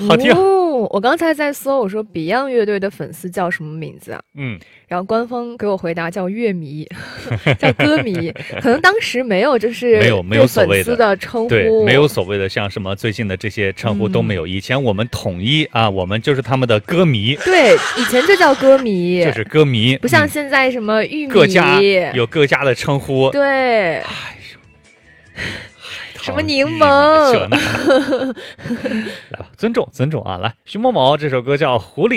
好听。 我刚才在搜，我说 Beyond 乐队的粉丝叫什么名字啊？然后官方给我回答叫乐迷，叫歌迷。可能当时没有，就是没有所谓粉丝的称呼， 对，没有所谓的像什么最近的这些称呼都没有。以前我们统一啊，我们就是他们的歌迷。 对，以前就叫歌迷， 就是歌迷， 不像现在什么玉米， 各家有各家的称呼。 对，什么柠檬， 来吧，尊重啊！来，徐某某这首歌叫《狐狸》。